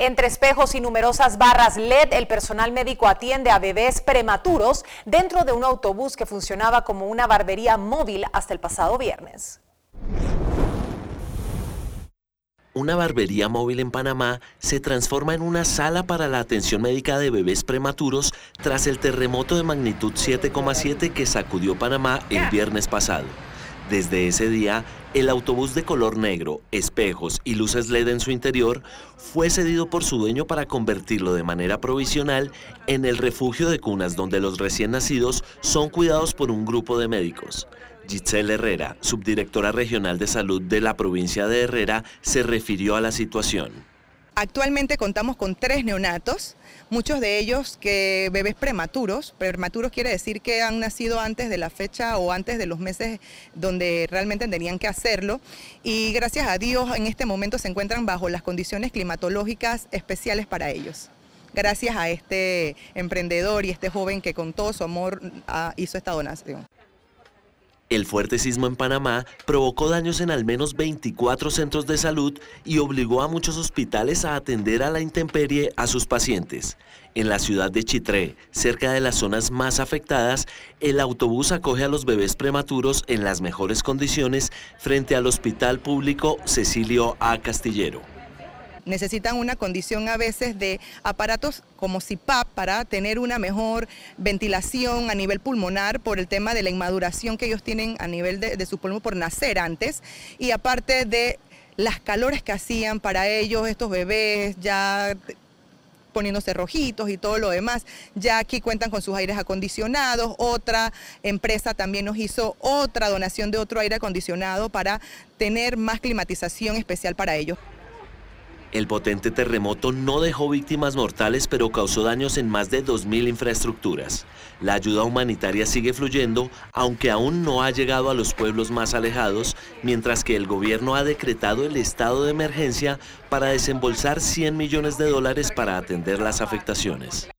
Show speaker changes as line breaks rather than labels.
Entre espejos y numerosas barras LED, el personal médico atiende a bebés prematuros dentro de un autobús que funcionaba como una barbería móvil hasta el pasado viernes.
Una barbería móvil en Panamá se transforma en una sala para la atención médica de bebés prematuros tras el terremoto de magnitud 7,7 que sacudió Panamá el viernes pasado. Desde ese día, el autobús de color negro, espejos y luces LED en su interior fue cedido por su dueño para convertirlo de manera provisional en el refugio de cunas donde los recién nacidos son cuidados por un grupo de médicos. Giselle Herrera, subdirectora regional de salud de la provincia de Herrera, se refirió a la situación.
Actualmente contamos con 3 neonatos, muchos de ellos que bebés prematuros. Prematuros quiere decir que han nacido antes de la fecha o antes de los meses donde realmente tenían que hacerlo. Y gracias a Dios en este momento se encuentran bajo las condiciones climatológicas especiales para ellos. Gracias a este emprendedor y este joven que con todo su amor hizo esta donación.
El fuerte sismo en Panamá provocó daños en al menos 24 centros de salud y obligó a muchos hospitales a atender a la intemperie a sus pacientes. En la ciudad de Chitré, cerca de las zonas más afectadas, el autobús acoge a los bebés prematuros en las mejores condiciones frente al Hospital Público Cecilio A. Castillero.
Necesitan una condición a veces de aparatos como CPAP para tener una mejor ventilación a nivel pulmonar por el tema de la inmaduración que ellos tienen a nivel de su pulmón por nacer antes, y aparte de las calores que hacían para ellos estos bebés ya poniéndose rojitos y todo lo demás. Ya aquí cuentan con sus aires acondicionados. Otra empresa también nos hizo otra donación de otro aire acondicionado para tener más climatización especial para ellos.
El potente terremoto no dejó víctimas mortales, pero causó daños en más de 2.000 infraestructuras. La ayuda humanitaria sigue fluyendo, aunque aún no ha llegado a los pueblos más alejados, mientras que el gobierno ha decretado el estado de emergencia para desembolsar $100 millones para atender las afectaciones.